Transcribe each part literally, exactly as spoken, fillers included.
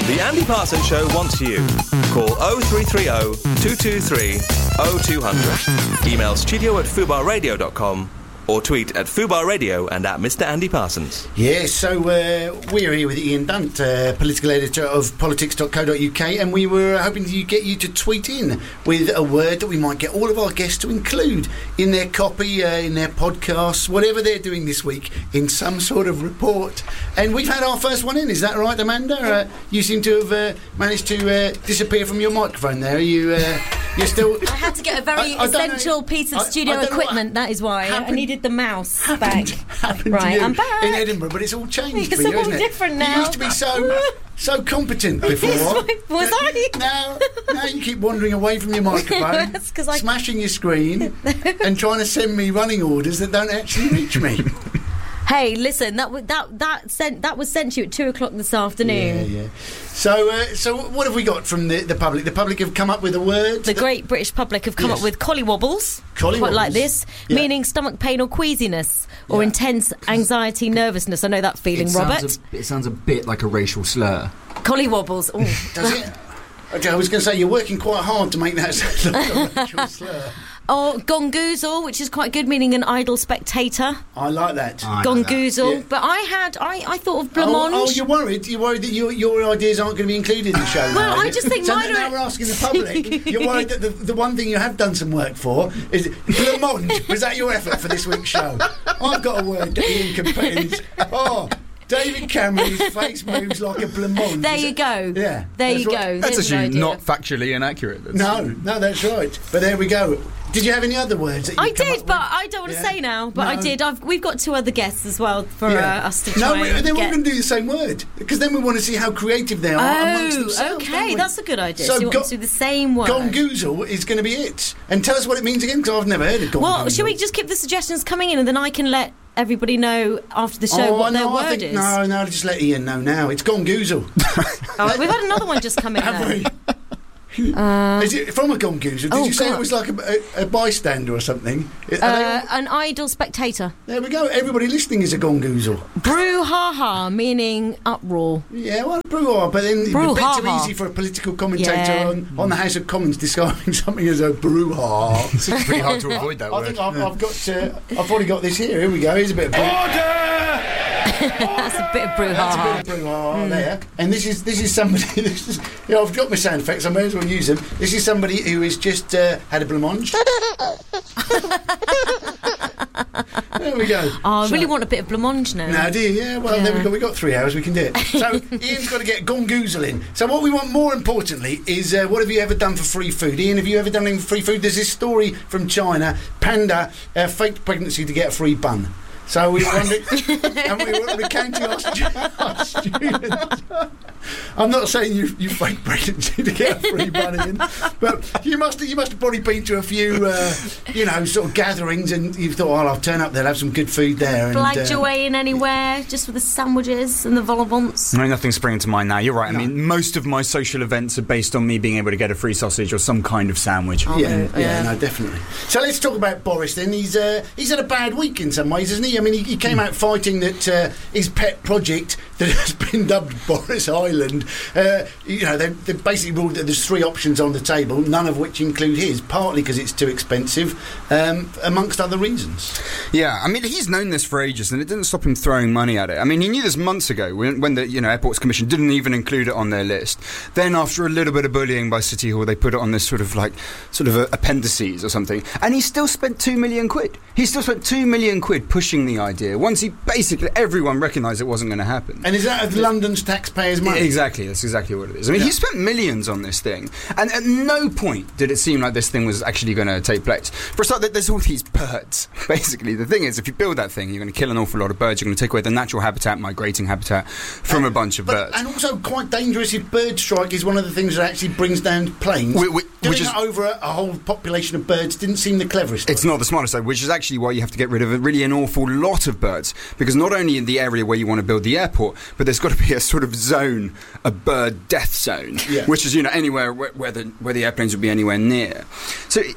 The Andy Parsons Show wants you. Call oh three three oh, two two three, oh two hundred. Email studio at fubar radio dot com or tweet at Fubar Radio and at Mister Andy Parsons. Yes, so uh, we're here with Ian Dunt, uh, political editor of politics dot co dot uk, and we were hoping to get you to tweet in with a word that we might get all of our guests to include in their copy, uh, in their podcasts, whatever they're doing this week, in some sort of report. And we've had our first one in, is that right, Amanda? Uh, you seem to have uh, managed to uh, disappear from your microphone there. Are you, uh, you're still... I had to get a very I, I essential piece of I, studio I equipment, that is why. happened, I needed the mouse happened, back. Happened right, to you I'm back. in Edinburgh, but it's all changed It's for you, all isn't it? different now. You used to be so so competent before. Was I? Now, now you keep wandering away from your microphone, That's 'cause I... smashing your screen, and trying to send me running orders that don't actually reach me. Hey, listen, that w- that that sent that was sent to you at two o'clock this afternoon. Yeah, yeah. So, uh, so what have we got from the, the public? The public have come up with a word. The great British public have come Yes. up with collywobbles, Collywobbles. quite like this, Yeah. meaning stomach pain or queasiness or Yeah. intense anxiety, nervousness. I know that feeling, it Robert. Sounds a, it sounds a bit like a racial slur. Collywobbles. Ooh. Does it? Okay, I was going to say you're working quite hard to make that sound like a racial slur. Or gongoozle, which is quite good, meaning an idle spectator. I like that. I like that. Gongoozle. Yeah. But I had, I, I thought of Oh, blancmange. oh, you're worried? You're worried that your, your ideas aren't going to be included in the show now, Well, are I you? just think so mine now are- we're asking the public. You're worried that the, the one thing you have done some work for is blancmange. Was that your effort for this week's show? I've got a word that Ian can put in. Oh, David Cameron's face moves like a blancmange. There Is you it- go. Yeah. There that's you right. go. That's There's an actually idea. not factually inaccurate. That's No, no, that's right. But there we go. Did you have any other words that I you'd come did, up but with? I don't want to Yeah. say now. But I No. did. I've, we've got two other guests as well for Yeah. uh, us to No, try we, and then get. we're going to do the same word because then we want to see how creative they are amongst Oh, themselves. don't okay, we? that's a good idea. So So, you go- want to do the same word. Gongoozle is going to be it. And tell us what it means again, because I've never heard of Gongoozle. Well, shall we just keep the suggestions coming in, and then I can let everybody know after the show oh, what no, their I word think, is? No, no, just let Ian know now. It's Gongoozle. Oh, we've had another one just come in. Have though. we? Uh, Is it from a Gongoozle? Did oh, you say God. it was like a, a, a bystander or something? Are they uh, all- an idle spectator. there we go. Everybody listening is a Gongoozle. Brouhaha, meaning uproar. Yeah, well, brouhaha, but then a bit too Brouhaha. easy for a political commentator Yeah. on, on the House of Commons describing something as a brouhaha. It's pretty hard to avoid that I word. think I've, I've got. Uh, I've already got this here. Here we go. Here's a bit of. That's a bit of That's a brouhaha. bit of brouhaha there. And this is this is somebody. This is, you know, I've got my sound effects. I may as well use them. This is somebody who has just uh, had a blancmange. There we go. Oh, I So- really want a bit of blancmange now. Now, do you? Yeah, well, there we Yeah. go. We've got three hours, we can do it. So, Ian's got to get Gongoozle in. So, what we want more importantly is uh, what have you ever done for free food? Ian, have you ever done anything for free food? There's this story from China Panda uh, faked pregnancy to get a free bun. So, we were wondering, and we were recounting our, stu- our students. I'm not saying you you fake pregnancy to get a free bun in, but you must you must have probably been to a few uh, you know sort of gatherings, and you thought, oh, I'll turn up. They'll have some good food there. And, Flagged uh, your way in anywhere, just for the sandwiches and the vol au vents. No, nothing's springing to mind now. You're right. No. I mean, most of my social events are based on me being able to get a free sausage or some kind of sandwich. Oh, Yeah, no, yeah, yeah. no, definitely. So let's talk about Boris then. He's uh, he's had a bad week in some ways, hasn't he? I mean, he, he came out fighting that uh, his pet project that has been dubbed Boris Island, uh, you know, they they basically ruled that there's three options on the table, none of which include his, partly because it's too expensive, um, amongst other reasons. Yeah, I mean, he's known this for ages, and it didn't stop him throwing money at it. I mean, he knew this months ago when, when the you know Airports Commission didn't even include it on their list. Then, after a little bit of bullying by City Hall, they put it on this sort of like sort of a appendices or something, and he still spent two million quid. He still spent two million quid pushing the idea. Once he basically everyone recognised it wasn't going to happen. And is that of London's taxpayers' money? Exactly, that's exactly what it is. I mean, Yeah. he spent millions on this thing, and at no point did it seem like this thing was actually going to take place. For a start, there- there's all these birds. Basically, the thing is, if you build that thing, you're going to kill an awful lot of birds. You're going to take away the natural habitat, migrating habitat from a bunch of But, birds. and also quite dangerous if bird strike is one of the things that actually brings down planes. Whi- whi- Doing which is- it over a, a whole population of birds didn't seem the cleverest. It's not the smartest side, which is actually why you have to get rid of a, really an awful lot of birds, because not only in the area where you want to build the airport, but there's got to be a sort of zone, a bird death zone, Yeah. which is, you know, anywhere where, where the where the airplanes would be anywhere near. So. It,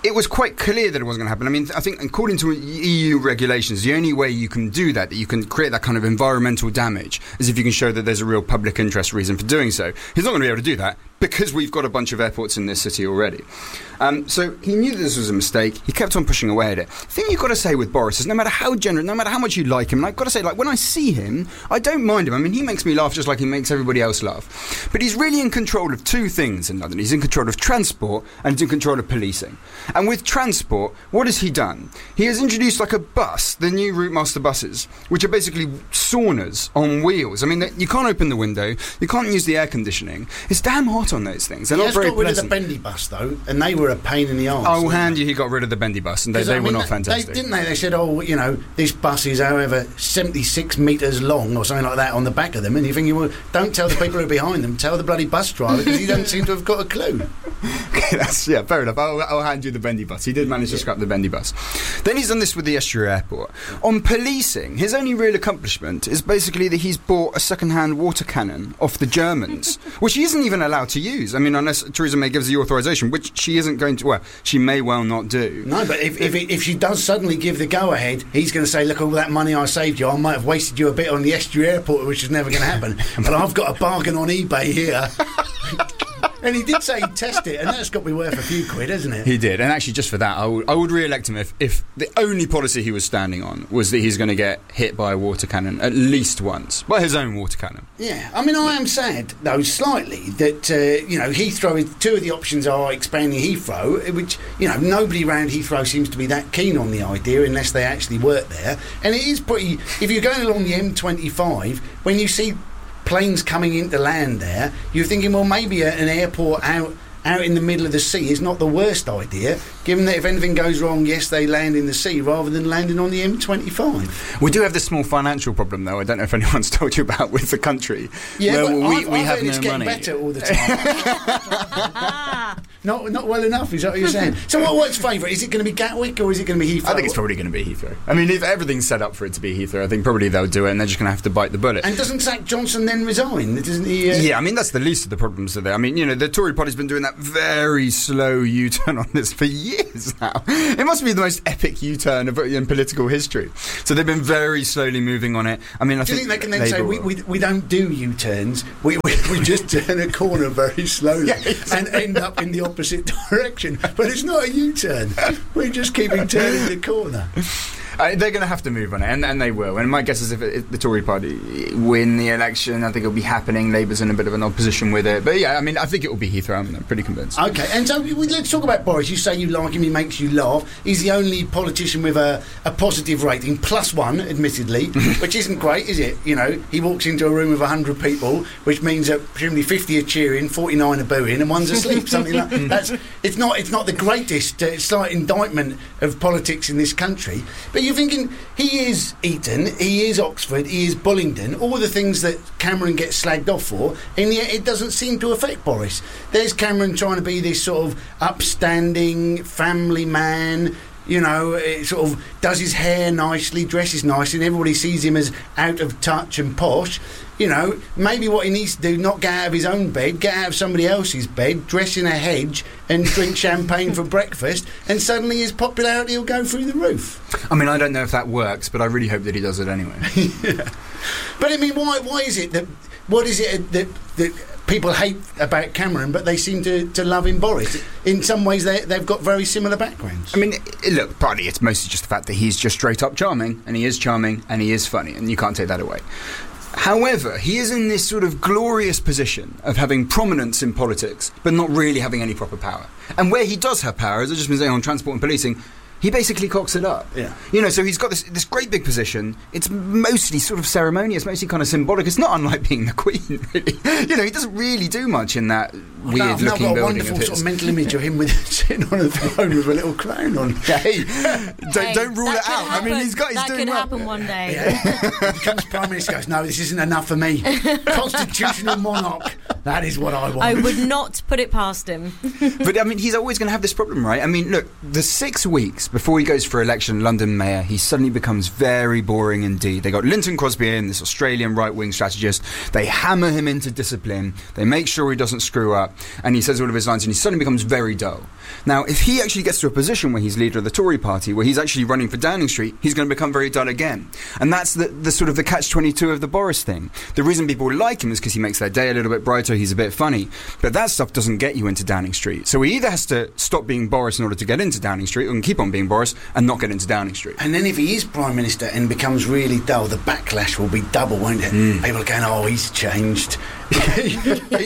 it was quite clear that it wasn't going to happen. I mean, I think according to E U regulations, the only way you can do that, that you can create that kind of environmental damage, is if you can show that there's a real public interest reason for doing so. He's not going to be able to do that because we've got a bunch of airports in this city already. Um, so he knew this was a mistake. He kept on pushing away at it. The thing you've got to say with Boris is no matter how generous, no matter how much you like him, and I've got to say, like, when I see him, I don't mind him. I mean, he makes me laugh just like he makes everybody else laugh. But he's really in control of two things in London. He's in control of transport and he's in control of policing. And with transport, what has he done? He has introduced like a bus, the new Routemaster buses, which are basically saunas on wheels. I mean, you can't open the window, you can't use the air conditioning. It's damn hot on those things. They're he not has very got rid pleasant. of the bendy bus, though, and they were a pain in the arse. I'll hand you, he got rid of the bendy bus, and they, they I mean, were not they, fantastic. They, didn't they? They said, oh, you know, this bus is however seventy-six metres long or something like that on the back of them, and you're thinking, well, don't tell the people who are behind them, tell the bloody bus driver, because he doesn't seem to have got a clue. Okay, that's, yeah, fair enough. I'll, I'll hand you the bendy bus. He did manage to scrap the bendy bus. Then he's done this with the Estuary Airport. On policing, his only real accomplishment is basically that he's bought a second-hand water cannon off the Germans, which he isn't even allowed to use. I mean, unless Theresa May gives the authorisation, which she isn't going to, well, she may well not do. No, but if if, if she does suddenly give the go-ahead, he's going to say, look, all that money I saved you, I might have wasted you a bit on the Estuary Airport, which is never going to happen. But I've got a bargain on eBay here. And he did say he'd test it, and that's got to be worth a few quid, hasn't it? He did, and actually just for that, I would, I would re-elect him if, if the only policy he was standing on was that he's going to get hit by a water cannon at least once, by his own water cannon. Yeah, I mean, I am sad, though, slightly, that, uh, you know, Heathrow, is, two of the options are expanding Heathrow, which, you know, nobody around Heathrow seems to be that keen on the idea unless they actually work there. And it is pretty, if you're going along the M twenty-five, when you see planes coming into land there, you're thinking, well, maybe a, an airport out out in the middle of the sea is not the worst idea, given that if anything goes wrong, yes, they land in the sea rather than landing on the M twenty-five. We do have this small financial problem, though, I don't know if anyone's told you about, with the country. Yeah, where but we, I've, we I've have heard no it's getting money. better all the time. not not well enough, is that what you're saying? So what, what's favourite? Is it going to be Gatwick or is it going to be Heathrow? I think it's probably going to be Heathrow. I mean, if everything's set up for it to be Heathrow, I think probably they'll do it and they're just going to have to bite the bullet. And doesn't Zach Johnson then resign? Doesn't he? Uh... Yeah, I mean, that's the least of the problems there. I mean, you know, the Tory party's been doing that very slow U-turn on this for years now. It must be the most epic U-turn of, in political history. So they've been very slowly moving on it. I mean, I do think you think they can then Labour say, we, we, we don't do U-turns, we, we, we just turn a corner very slowly yeah, exactly. and end up in the opposite direction. But it's not a U-turn. We're just keeping turning the corner. Uh, they're going to have to move on it, and, and they will. And my guess is if, it, if the Tory party win the election, I think it'll be happening. Labour's in a bit of an opposition with it. But yeah, I mean, I think it will be Heathrow. I'm pretty convinced. OK, and so we, let's talk about Boris. You say you like him, he makes you laugh. He's the only politician with a, a positive rating, plus one, admittedly, which isn't great, is it? You know, he walks into a room with one hundred people, which means that presumably fifty are cheering, forty-nine are booing, and one's asleep, something like that. That's, it's not, it's not the greatest uh, slight indictment of politics in this country. But you're thinking, he is Eton, he is Oxford, he is Bullingdon, all the things that Cameron gets slagged off for, and yet it doesn't seem to affect Boris. There's Cameron trying to be this sort of upstanding family man, you know, it sort of does his hair nicely, dresses nicely, and everybody sees him as out of touch and posh. You know, maybe what he needs to do, not get out of his own bed, get out of somebody else's bed, dress in a hedge and drink champagne for breakfast, and suddenly his popularity will go through the roof. I mean, I don't know if that works, but I really hope that he does it anyway. Yeah. But I mean, why why is it that, what is it that, that people hate about Cameron, but they seem to, to love him, Boris? In some ways, they, they've got very similar backgrounds. I mean, look, partly it's mostly just the fact that he's just straight up charming, and he is charming, and he is funny, and you can't take that away. However, he is in this sort of glorious position of having prominence in politics, but not really having any proper power. And where he does have power, as I've just been saying on transport and policing, he basically cocks it up. Yeah. You know, so he's got this this great big position. It's mostly sort of ceremonious, mostly kind of symbolic. It's not unlike being the Queen, really. You know, he doesn't really do much in that weird-looking no, I've now got a building wonderful of his. sort of mental image of him with sitting on a throne with a little crown on. Hey, don't, Hey, don't rule that it could out. happen. I mean, he's got. He's that doing could well. happen one day. Yeah. Becomes Prime Minister, goes, no, this isn't enough for me. Constitutional monarch. That is what I want. I would not put it past him. But I mean, he's always going to have this problem, right? I mean, look, the six weeks before he goes for election, London mayor, he suddenly becomes very boring indeed. They got Linton Crosby in, this Australian right-wing strategist. They hammer him into discipline. They make sure he doesn't screw up, and he says all of his lines, and he suddenly becomes very dull. Now, if he actually gets to a position where he's leader of the Tory party, where he's actually running for Downing Street, he's going to become very dull again. And that's the, the sort of the catch twenty-two of the Boris thing. The reason people like him is because he makes their day a little bit brighter, he's a bit funny. But that stuff doesn't get you into Downing Street. So he either has to stop being Boris in order to get into Downing Street, or can keep on being Boris and not get into Downing Street. And then if he is Prime Minister and becomes really dull, the backlash will be double, won't it? Mm. People are going, oh, he's changed. he's,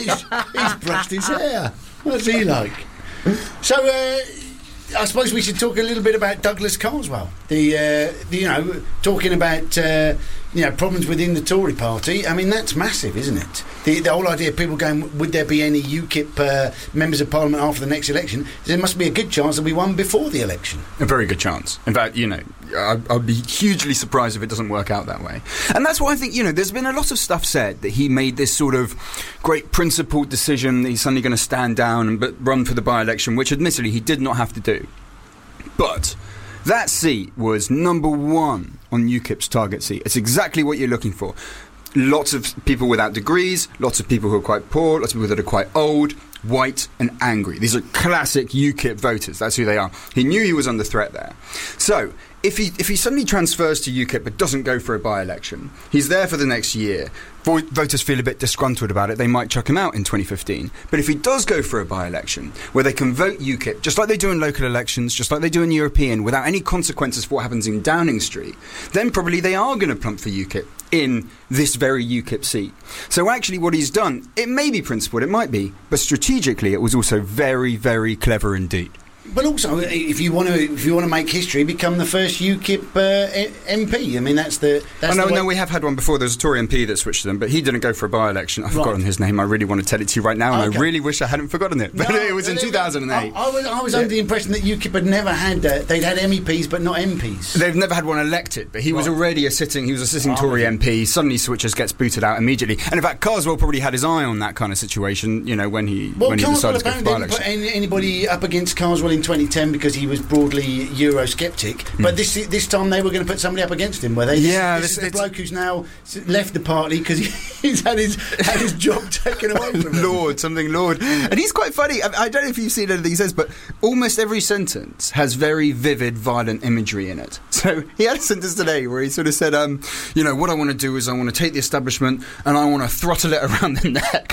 he's brushed his hair. What's he like? So, uh, I suppose we should talk a little bit about Douglas Carswell. The, uh, the you know, talking about uh, you know problems within the Tory party. I mean, that's massive, isn't it? The, the whole idea of people going, would there be any UKIP uh, members of Parliament after the next election? There must be a good chance that we won before the election. A very good chance. In fact, you know, I'd, I'd be hugely surprised if it doesn't work out that way. And that's why I think, you know, there's been a lot of stuff said that he made this sort of great principled decision that he's suddenly going to stand down and but run for the by-election, which admittedly he did not have to do. But that seat was number one on UKIP's target seat. It's exactly what you're looking for. Lots of people without degrees, lots of people who are quite poor, lots of people that are quite old, white and angry. These are classic UKIP voters. That's who they are. He knew he was under threat there. So if he if he suddenly transfers to UKIP but doesn't go for a by-election, he's there for the next year. Vo- voters feel a bit disgruntled about it. They might chuck him out in twenty fifteen. But if he does go for a by-election where they can vote UKIP, just like they do in local elections, just like they do in European, without any consequences for what happens in Downing Street, then probably they are going to plump for UKIP in this very UKIP seat. So actually what he's done, it may be principled, it might be, but strategically it was also very, very clever indeed. But also, if you want to, if you want to make history, become the first UKIP uh, M P. I mean, that's the. That's oh no, the no, we have had one before. There's a Tory M P that switched to them, but he didn't go for a by-election. I've right. forgotten his name. I really want to tell it to you right now, and okay. I really wish I hadn't forgotten it. But no, it was in two thousand eight. I, I was, I was yeah. under the impression that UKIP had never had. Uh, they'd had M E Ps, but not M Ps. They've never had one elected, but he right. was already a sitting. He was a sitting oh, Tory M P. Suddenly switches, gets booted out immediately. And in fact, Carswell probably had his eye on that kind of situation. You know, when he well, when he Carswell decided to go for apparently by-election. didn't put any, anybody up against Carswell in twenty ten because he was broadly Eurosceptic, mm. but this this time they were going to put somebody up against him, were they? This, yeah, this, this is the bloke who's now left the party because he's had his had his job taken away from him. Lord, something Lord, and he's quite funny. I, I don't know if you've seen anything he says, but almost every sentence has very vivid, violent imagery in it. So he had a sentence today where he sort of said, um, you know, what I want to do is I want to take the establishment and I want to throttle it around the neck.